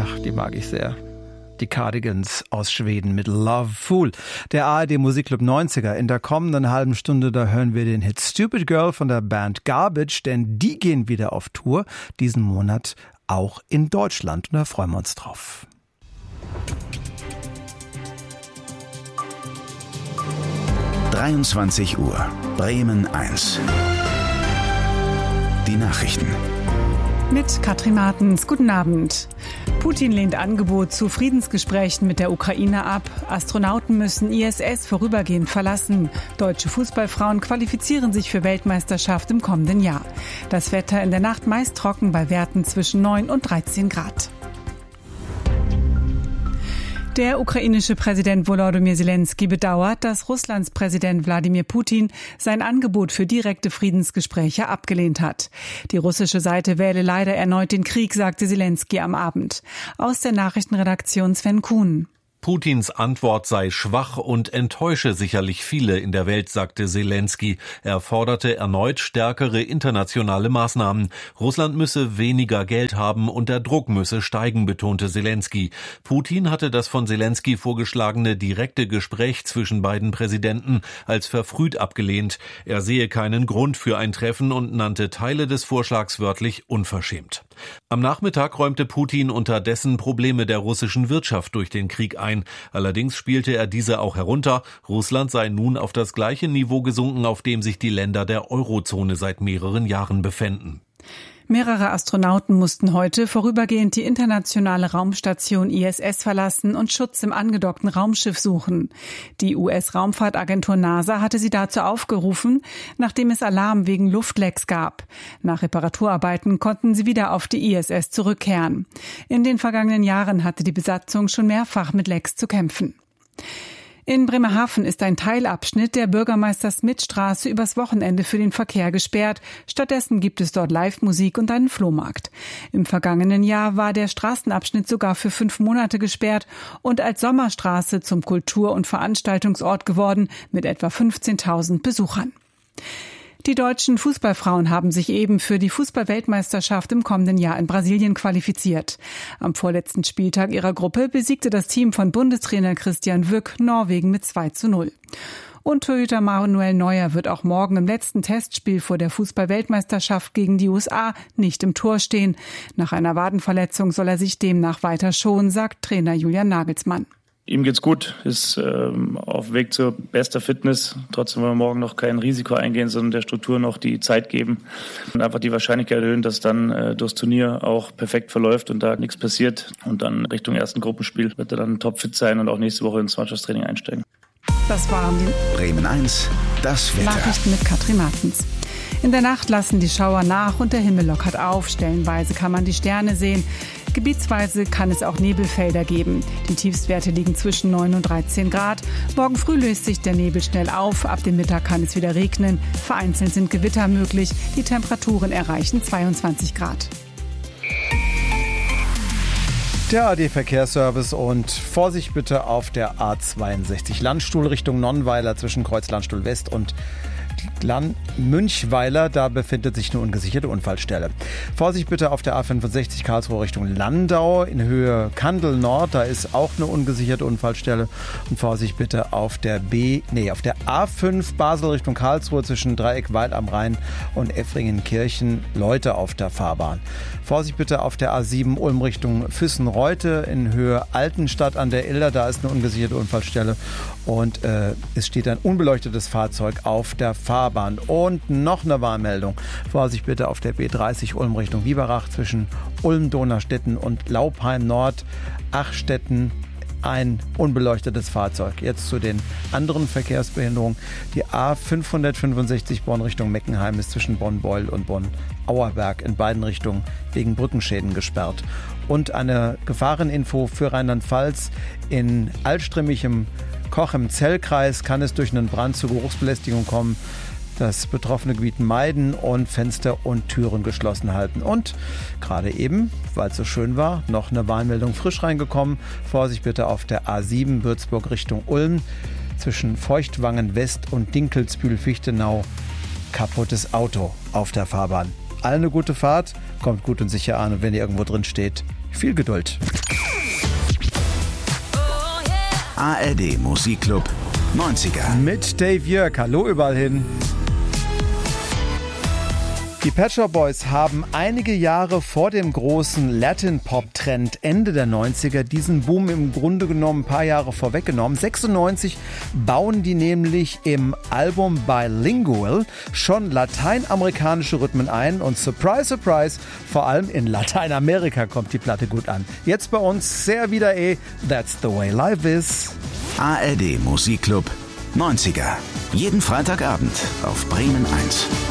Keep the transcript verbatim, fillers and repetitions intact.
Ach, die mag ich sehr. Die Cardigans aus Schweden mit Love Fool. Der A R D Musikclub neunziger. In der kommenden halben Stunde, da hören wir den Hit Stupid Girl von der Band Garbage, denn die gehen wieder auf Tour, diesen Monat auch in Deutschland. Und da freuen wir uns drauf. dreiundzwanzig Uhr, Bremen eins. Die Nachrichten. Mit Katrin Martens. Guten Abend. Putin lehnt Angebot zu Friedensgesprächen mit der Ukraine ab. Astronauten müssen I S S vorübergehend verlassen. Deutsche Fußballfrauen qualifizieren sich für Weltmeisterschaft im kommenden Jahr. Das Wetter in der Nacht meist trocken bei Werten zwischen neun und dreizehn Grad. Der ukrainische Präsident Volodymyr Zelensky bedauert, dass Russlands Präsident Wladimir Putin sein Angebot für direkte Friedensgespräche abgelehnt hat. Die russische Seite wähle leider erneut den Krieg, sagte Zelensky am Abend. Aus der Nachrichtenredaktion Sven Kuhn. Putins Antwort sei schwach und enttäusche sicherlich viele in der Welt, sagte Zelensky. Er forderte erneut stärkere internationale Maßnahmen. Russland müsse weniger Geld haben und der Druck müsse steigen, betonte Zelensky. Putin hatte das von Zelensky vorgeschlagene direkte Gespräch zwischen beiden Präsidenten als verfrüht abgelehnt. Er sehe keinen Grund für ein Treffen und nannte Teile des Vorschlags wörtlich unverschämt. Am Nachmittag räumte Putin unterdessen Probleme der russischen Wirtschaft durch den Krieg ein. Allerdings spielte er diese auch herunter. Russland sei nun auf das gleiche Niveau gesunken, auf dem sich die Länder der Eurozone seit mehreren Jahren befänden. Mehrere Astronauten mussten heute vorübergehend die internationale Raumstation I S S verlassen und Schutz im angedockten Raumschiff suchen. Die U S-Raumfahrtagentur NASA hatte sie dazu aufgerufen, nachdem es Alarm wegen Luftlecks gab. Nach Reparaturarbeiten konnten sie wieder auf die I S S zurückkehren. In den vergangenen Jahren hatte die Besatzung schon mehrfach mit Lecks zu kämpfen. In Bremerhaven ist ein Teilabschnitt der Bürgermeister-Smith-Straße übers Wochenende für den Verkehr gesperrt. Stattdessen gibt es dort Live-Musik und einen Flohmarkt. Im vergangenen Jahr war der Straßenabschnitt sogar für fünf Monate gesperrt und als Sommerstraße zum Kultur- und Veranstaltungsort geworden mit etwa fünfzehntausend Besuchern. Die deutschen Fußballfrauen haben sich eben für die Fußball-Weltmeisterschaft im kommenden Jahr in Brasilien qualifiziert. Am vorletzten Spieltag ihrer Gruppe besiegte das Team von Bundestrainer Christian Wück Norwegen mit zwei zu null. Und Torhüter Manuel Neuer wird auch morgen im letzten Testspiel vor der Fußball-Weltmeisterschaft gegen die U S A nicht im Tor stehen. Nach einer Wadenverletzung soll er sich demnach weiter schonen, sagt Trainer Julian Nagelsmann. Ihm geht's gut, ist ähm, auf Weg zur bester Fitness. Trotzdem wollen wir morgen noch kein Risiko eingehen, sondern der Struktur noch die Zeit geben und einfach die Wahrscheinlichkeit erhöhen, dass dann äh, das Turnier auch perfekt verläuft und da nichts passiert. Und dann Richtung ersten Gruppenspiel wird er dann topfit sein und auch nächste Woche ins Mannschaftstraining einsteigen. Das waren die Bremen eins, das Wetter. Nachrichten mit Katrin Martens. In der Nacht lassen die Schauer nach und der Himmel lockert auf. Stellenweise kann man die Sterne sehen. Gebietsweise kann es auch Nebelfelder geben. Die Tiefstwerte liegen zwischen neun und dreizehn Grad. Morgen früh löst sich der Nebel schnell auf. Ab dem Mittag kann es wieder regnen. Vereinzelt sind Gewitter möglich. Die Temperaturen erreichen zweiundzwanzig Grad. Der A R D-Verkehrsservice und Vorsicht bitte auf der A zweiundsechzig Landstuhl Richtung Nonnweiler zwischen Kreuz Landstuhl West und Land Münchweiler, da befindet sich eine ungesicherte Unfallstelle. Vorsicht bitte auf der A fünfundsechzig Karlsruhe Richtung Landau in Höhe Kandel Nord, da ist auch eine ungesicherte Unfallstelle. Und Vorsicht bitte auf der B, nee, auf der A fünf Basel Richtung Karlsruhe zwischen Dreieck-Wald am Rhein und Effringen-Kirchen, Leute auf der Fahrbahn. Vorsicht bitte auf der A sieben Ulm Richtung Füssen-Reute in Höhe Altenstadt an der Ilder, da ist eine ungesicherte Unfallstelle und äh, es steht ein unbeleuchtetes Fahrzeug auf der Fahrbahn. Und noch eine Warnmeldung. Vorsicht bitte auf der B dreißig Ulm Richtung Biberach zwischen Ulm, Donaustetten und Laupheim Nord, Achstetten, ein unbeleuchtetes Fahrzeug. Jetzt zu den anderen Verkehrsbehinderungen. Die A fünfhundertfünfundsechzig Bonn Richtung Meckenheim ist zwischen Bonn-Beul und Bonn-Auerberg in beiden Richtungen wegen Brückenschäden gesperrt. Und eine Gefahreninfo für Rheinland-Pfalz: in Altstrimmig Koch im Zellkreis kann es durch einen Brand zu Geruchsbelästigung kommen. Das betroffene Gebiet meiden und Fenster und Türen geschlossen halten. Und gerade eben, weil es so schön war, noch eine Warnmeldung frisch reingekommen. Vorsicht bitte auf der A sieben Würzburg Richtung Ulm zwischen Feuchtwangen West und Dinkelsbühl-Fichtenau. Kaputtes Auto auf der Fahrbahn. allen eine gute Fahrt, kommt gut und sicher an und wenn ihr irgendwo drin steht, viel Geduld. A R D Musikclub neunziger. Mit Dave Jörg, hallo überall hin. Die Pet Shop Boys haben einige Jahre vor dem großen Latin-Pop-Trend Ende der neunziger diesen Boom im Grunde genommen ein paar Jahre vorweggenommen. sechsundneunzig bauen die nämlich im Album Bilingual schon lateinamerikanische Rhythmen ein und surprise, surprise, vor allem in Lateinamerika kommt die Platte gut an. Jetzt bei uns sehr wieder eh, That's the way life is. A R D Musikclub neunziger. Jeden Freitagabend auf Bremen eins.